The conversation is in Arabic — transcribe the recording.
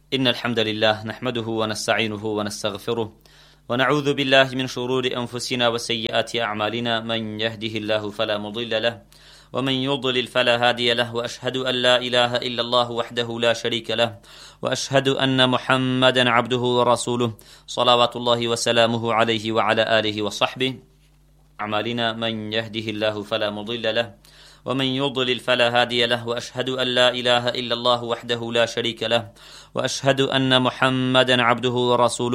إن الحمد لله نحمده ونستعينه ونستغفره ونعوذ بالله من شرور أنفسنا وسيئات أعمالنا. من يهده الله فلا مضل له ومن يضلل فلا هادي له، وأشهد أن لا إله إلا الله وحده لا شريك له، وأشهد أن محمدا عبده ورسوله صلوات الله وسلامه عليه وعلى آله وصحبه. أعمالنا من يهده الله فلا مضل له ومن يضلل فلا هادي له، وأشهد أن لا إله إلا الله وحده لا شريك له، وأشهد أن محمدا عبده ورسوله